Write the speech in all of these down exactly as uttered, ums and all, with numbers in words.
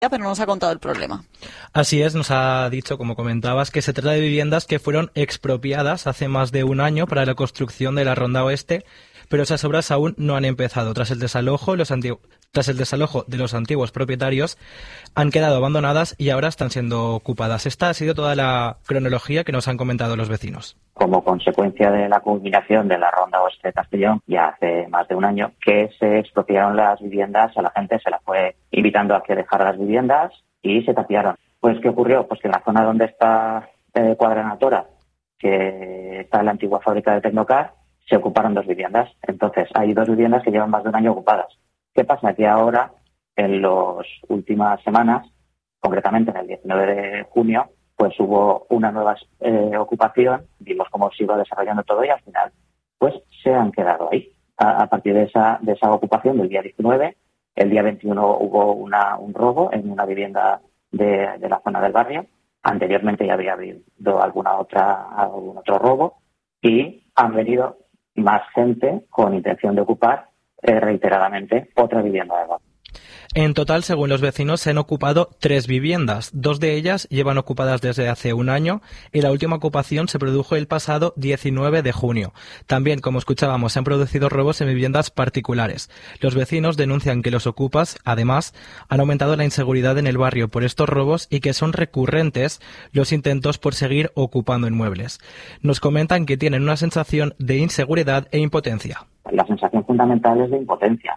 pero no nos ha contado el problema. Así es, nos ha dicho, como comentabas, que se trata de viviendas que fueron expropiadas hace más de un año para la construcción de la Ronda Oeste, pero esas obras aún no han empezado. Tras el desalojo, los antiguos, tras el desalojo de los antiguos propietarios, han quedado abandonadas y ahora están siendo ocupadas. Esta ha sido toda la cronología que nos han comentado los vecinos. Como consecuencia de la culminación de la Ronda Oeste de Castellón, ya hace más de un año, que se expropiaron las viviendas, a la gente se la fue invitando a que dejara las viviendas y se tapiaron. Pues, ¿qué ocurrió? Pues que en la zona donde está eh, Cuadranatora, que está en la antigua fábrica de Tecnocar, se ocuparon dos viviendas. Entonces, hay dos viviendas que llevan más de un año ocupadas. ¿Qué pasa? Que ahora, en las últimas semanas, concretamente en el diecinueve de junio, pues hubo una nueva eh, ocupación, vimos cómo se iba desarrollando todo y al final pues se han quedado ahí. A, a partir de esa de esa ocupación del día diecinueve, el día veintiuno hubo una, un robo en una vivienda de, de la zona del barrio. Anteriormente ya había habido alguna otra, algún otro robo y han venido más gente con intención de ocupar eh, reiteradamente otra vivienda del barrio. En total, según los vecinos, se han ocupado tres viviendas. Dos de ellas llevan ocupadas desde hace un año y la última ocupación se produjo el pasado diecinueve de junio. También, como escuchábamos, se han producido robos en viviendas particulares. Los vecinos denuncian que los ocupas, además, han aumentado la inseguridad en el barrio por estos robos y que son recurrentes los intentos por seguir ocupando inmuebles. Nos comentan que tienen una sensación de inseguridad e impotencia. La sensación fundamental es de impotencia.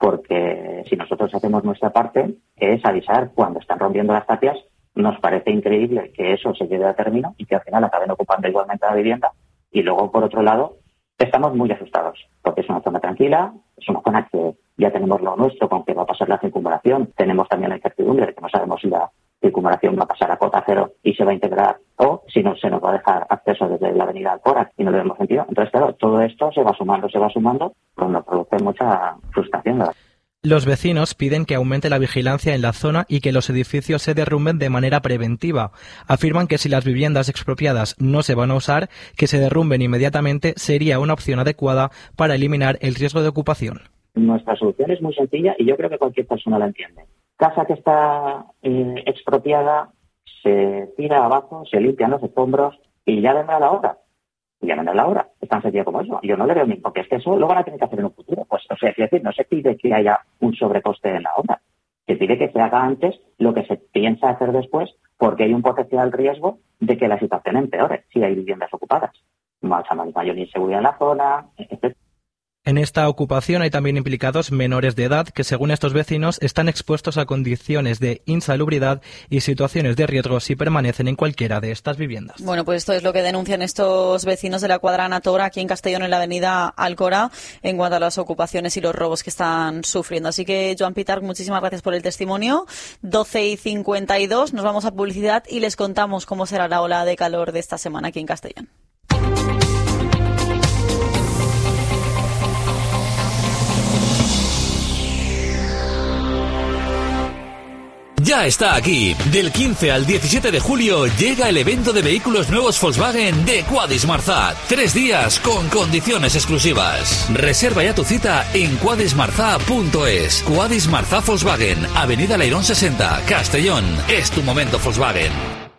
Porque si nosotros hacemos nuestra parte, es avisar cuando están rompiendo las tapias. Nos parece increíble que eso se lleve a término y que al final acaben ocupando igualmente la vivienda. Y luego, por otro lado, estamos muy asustados, porque es una zona tranquila, es una zona que ya tenemos lo nuestro, con que va a pasar la circunvalación. Tenemos también la incertidumbre de que no sabemos si la circunvalación va a pasar a cota cero y se va a integrar, o si no se nos va a dejar acceso desde la avenida Alcora y no le hemos sentido. Entonces, claro, todo esto se va sumando, se va sumando, pues nos produce mucha frustración, ¿verdad? Los vecinos piden que aumente la vigilancia en la zona y que los edificios se derrumben de manera preventiva. Afirman que si las viviendas expropiadas no se van a usar, que se derrumben inmediatamente sería una opción adecuada para eliminar el riesgo de ocupación. Nuestra solución es muy sencilla y yo creo que cualquier persona la entiende. Casa que está eh, expropiada, se tira abajo, se limpian los escombros y ya vendrá la hora. Ya vendrá la hora. Es tan sencillo como eso. Yo no le veo ni, porque es que eso lo van a tener que hacer en un futuro. Pues, o sea, es decir, no se pide que haya un sobrecoste en la obra. Se pide que se haga antes lo que se piensa hacer después, porque hay un potencial riesgo de que la situación empeore si hay viviendas ocupadas. Más mayor inseguridad en la zona, etcétera. En esta ocupación hay también implicados menores de edad que, según estos vecinos, están expuestos a condiciones de insalubridad y situaciones de riesgo si permanecen en cualquiera de estas viviendas. Bueno, pues esto es lo que denuncian estos vecinos de la Cuadranatora aquí en Castellón, en la avenida Alcora, en cuanto a las ocupaciones y los robos que están sufriendo. Así que, Joan Pitarch, muchísimas gracias por el testimonio. doce y cincuenta y dos, nos vamos a publicidad y les contamos cómo será la ola de calor de esta semana aquí en Castellón. Ya está aquí. Del quince al diecisiete de julio llega el evento de vehículos nuevos Volkswagen de Quadismarzat. Tres días con condiciones exclusivas. Reserva ya tu cita en quadismarzat punto es. Quadismarzat Volkswagen, Avenida Leirón sesenta, Castellón. Es tu momento Volkswagen.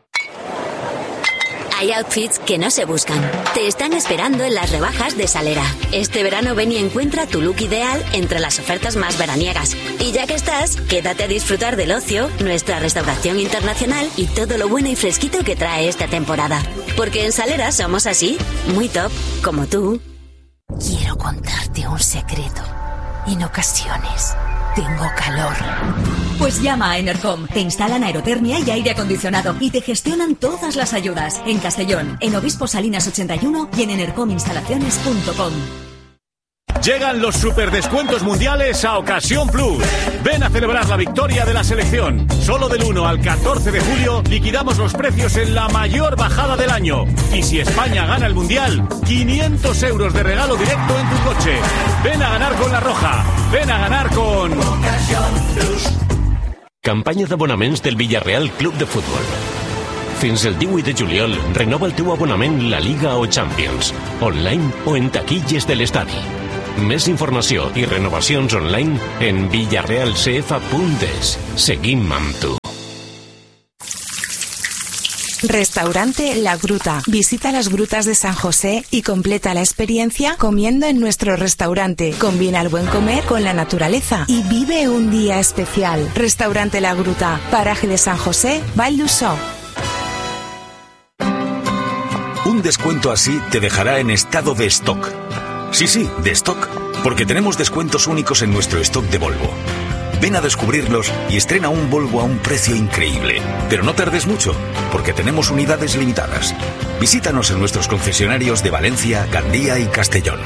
Hay outfits que no se buscan. Te están esperando en las rebajas de Salera. Este verano ven y encuentra tu look ideal entre las ofertas más veraniegas. Y ya que estás, quédate a disfrutar del ocio, nuestra restauración internacional y todo lo bueno y fresquito que trae esta temporada. Porque en Salera somos así, muy top, como tú. Quiero contarte un secreto. En ocasiones tengo calor. Pues llama a Enercom. Te instalan aerotermia y aire acondicionado y te gestionan todas las ayudas. En Castellón, en Obispo Salinas ochenta y uno y en enercom instalaciones punto com. Llegan los superdescuentos mundiales a Ocasión Plus. Ven a celebrar la victoria de la selección. Solo del uno al catorce de julio liquidamos los precios en la mayor bajada del año. Y si España gana el mundial, quinientos euros de regalo directo en tu coche. Ven a ganar con La Roja. Ven a ganar con Ocasión Plus. Campanya d'abonaments del Villarreal Club de Futbol. Fins el divuit de juliol, renova el teu abonament La Liga o Champions, online o en taquilles de l'estadi. Més informació i renovacions online en villareal c f punt es. Seguim amb tu. Restaurante La Gruta. Visita las grutas de San José y completa la experiencia comiendo en nuestro restaurante. Combina el buen comer con la naturaleza y vive un día especial. Restaurante La Gruta, paraje de San José, Vall d'Uixó. Un descuento así te dejará en estado de stock. Sí, sí, de stock, porque tenemos descuentos únicos en nuestro stock de Volvo. Ven a descubrirlos y estrena un Volvo a un precio increíble. Pero no tardes mucho, porque tenemos unidades limitadas. Visítanos en nuestros concesionarios de Valencia, Gandía y Castellón.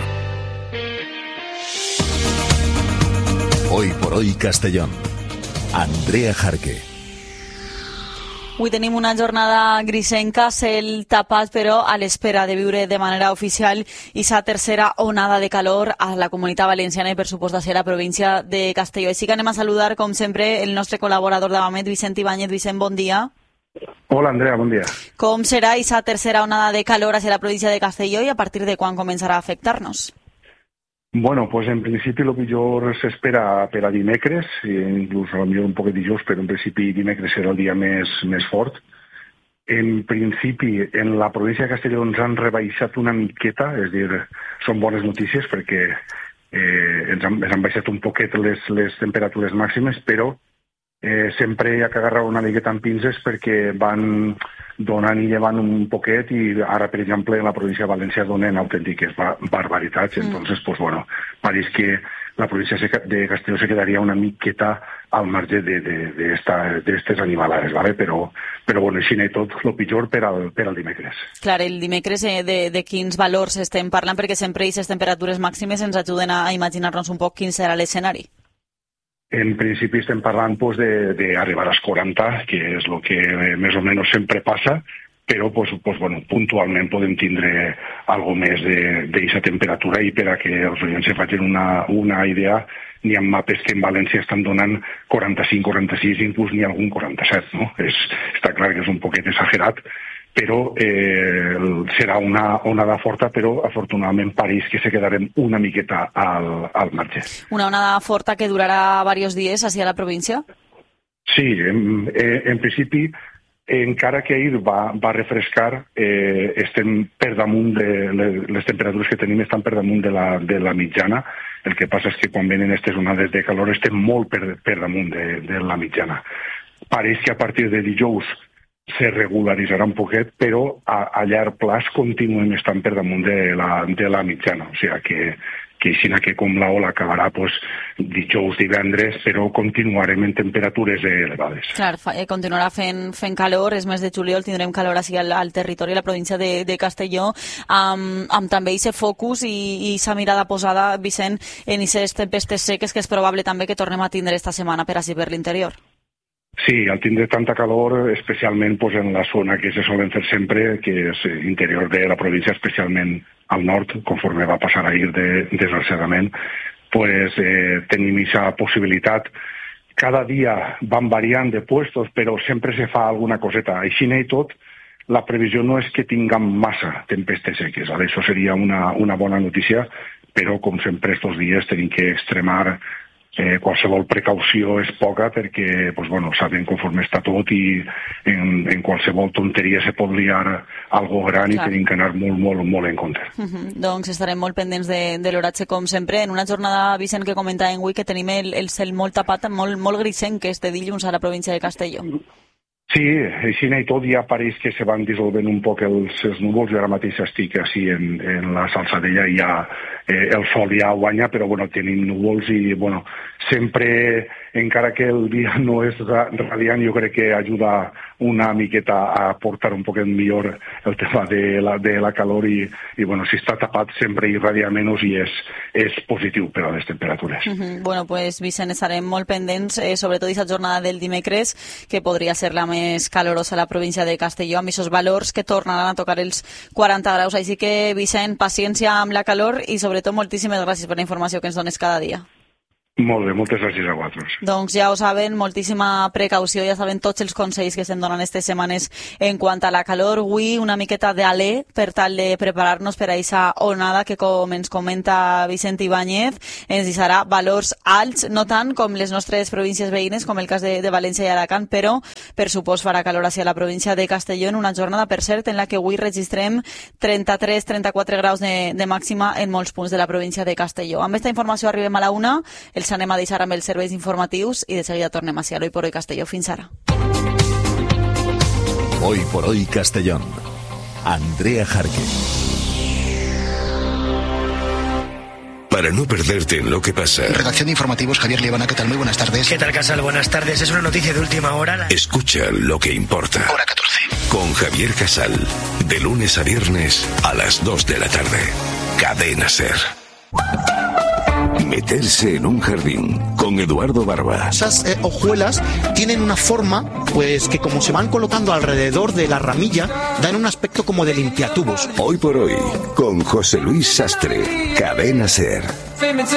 Hoy por hoy Castellón. Andrea Jarque. Avui tenim una jornada grisenca, cel tapat, però a l'espera de viure de manera oficial i sa tercera onada de calor a la Comunitat Valenciana i, per supost, a la província de Castelló. Així que anem a saludar, com sempre, el nostre col·laborador d'Avamet, Vicent Ibáñez. Vicent, bon dia. Hola, Andrea, bon dia. Com serà esa tercera onada de calor hacia la província de Castelló i a partir de quan començarà a afectar-nos? Bueno, pues en principi el millor s'espera per a dimecres, inclús a lo millor un poc de dijous, però en principi dimecres serà el dia més, més fort. En principi, en la província de Castelló ens han rebaixat una miqueta, és a dir, són bones notícies perquè eh, ens, han, ens han baixat un poquet les, les temperatures màximes, però eh, sempre hi ha que agarrar una miqueta amb pinces perquè van donant i llevant un poquet i ara, per exemple, en la província de València donen autèntiques bar barbaritats. Mm. Entonces, pues bueno, pareix que la província de Castelló se quedaria una miqueta al marge d'aquestes animalades, ¿vale? Però, però bueno, així i tot, el pitjor per al, per al dimecres. Clar, el dimecres eh, de, de quins valors estem parlant, perquè sempre aquestes temperatures màximes ens ajuden a imaginar-nos un poc quin serà l'escenari. En principi estem parlant pues, d'arribar als quaranta, que és el que eh, més o menys sempre passa, però pues, pues, bueno, puntualment podem tindre algo més d'aquesta temperatura i per a que els oients se facin una, una idea, n'hi ha mapes que en València estan donant quaranta-cinc, quaranta-sis, inclús n'hi ha algun quaranta-set, no? És, està clar que és un poquet exagerat, però eh, serà una onada forta, però afortunadament pareix que se quedarem una miqueta al, al marge. Una onada forta que durarà diversos dies hacia la província? Sí, en, en principi, encara que ahir va, va refrescar, eh, estem per damunt de les temperatures que tenim estan per damunt de la, de la mitjana. El que passa és que quan venen aquestes onades de calor estem molt per, per damunt de, de la mitjana. Pareix que a partir de dijous se regularitzarà un poquet, però a, a llarg plaç continuem estant per damunt de la, de la mitjana. O sigui que, que així que com la ola acabarà pues, dijous, divendres, però continuarem en temperatures elevades. Clar, fa, eh, continuarà fent, fent calor, és mes de juliol, tindrem calor així al, al territori, a la província de, de Castelló, amb, amb també aquest focus i aquesta mirada posada, Vicent, en aquestes tempestes seques que és probable també que tornem a tindre esta setmana per així per l'interior. Sí, al tindre tanta calor, especialment pues, en la zona que se solen fer sempre, que és interior de la província, especialment al nord, conforme va passar ahir de, desgraciadament, pues, eh, tenim aquesta possibilitat. Cada dia van variant de puestos, però sempre se fa alguna coseta. Així i tot, la previsió no és que tinguem massa tempestes seques. Això seria una, una bona notícia, però com sempre estos dies tenim que extremar. Eh, qualsevol precaució és poca perquè pues, bueno, sabem conforme està tot i en, en qualsevol tonteria se pot liar algo gran. Clar. I tenim que anar molt, molt, molt en compte. Uh -huh. Doncs estarem molt pendents de, de l'oratge com sempre. En una jornada, Vicent, que comentàvem avui que tenim el, el cel molt tapat, molt, molt grisenc, que este dilluns a la província de Castelló. Sí, així i tot ja pareix que se van dissolvent un poc els, els núvols. Jo ara mateix estic així en, en la Salzadella i ja eh, el sol ja guanya, però bueno, tenim núvols i bueno, sempre, encara que el dia no és radiant, jo crec que ajuda una miqueta a portar un poquet millor el tema de la, de la calor i, i bueno, si està tapat sempre irradia menys i és, és positiu per a les temperatures. Uh -huh. Bueno, pues Vicent, estarem molt pendents, eh, sobretot aquesta jornada del dimecres, que podria ser la més calorosa a la província de Castelló, amb aquests valors que tornaran a tocar els quaranta graus. Així que, Vicent, paciència amb la calor i sobretot moltíssimes gràcies per la informació que ens dones cada dia. Molt bé, moltes gràcies a vosaltres. Doncs ja ho saben, moltíssima precaució, ja saben tots els consells que se'n donen aquestes setmanes en quant a la calor. Avui una miqueta d'alè per tal de preparar-nos per a aquesta onada que, com ens comenta Vicent Ibáñez, ens deixarà valors alts, no tant com les nostres províncies veïnes, com el cas de, de València i Alacant, però per supost farà calor hacia la província de Castelló en una jornada, per cert, en la que avui registrem trenta-tres trenta-quatre graus de, de màxima en molts punts de la província de Castelló. Amb aquesta informació arribem a la una, els anem a deixar amb els serveis informatius i de seguida tornem a ser Hoy por Hoy Castelló. Fins ara. Hoy por Hoy Castellón. Andrea Jarque. Para no perderte en lo que pasa. Redacción de informativos, Javier Liebana, ¿qué tal? Muy buenas tardes. ¿Qué tal, Casal? Buenas tardes. Es una noticia de última hora. La... Escucha lo que importa. Hora catorce. Con Javier Casal. De lunes a viernes a las dos de la tarde. Cadena Ser. Meterse en un jardín con Eduardo Barba. Esas eh, hojuelas tienen una forma, pues que como se van colocando alrededor de la ramilla, dan un aspecto como de limpiatubos. Hoy por Hoy, con José Luis Sastre. Cadena Ser.